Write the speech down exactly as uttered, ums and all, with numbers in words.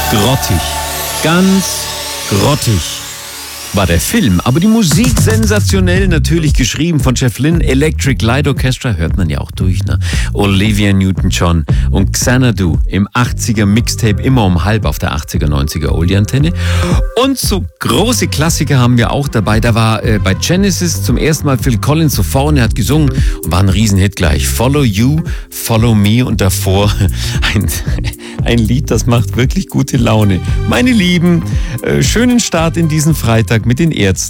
Grottig. Ganz grottig war der Film, aber die Musik sensationell, natürlich geschrieben von Jeff Lynne. Electric Light Orchestra hört man ja auch durch, ne? Olivia Newton-John und Xanadu im achtziger Mixtape, immer um halb auf der achtziger, neunziger Oldie-Antenne. Und so große Klassiker haben wir auch dabei. Da war äh, bei Genesis zum ersten Mal Phil Collins so vorne, hat gesungen und war ein Riesenhit gleich. Follow You, Follow Me und davor ein, ein Lied, das macht wirklich gute Laune. Meine Lieben, äh, schönen Start in diesen Freitag mit den Ärzten.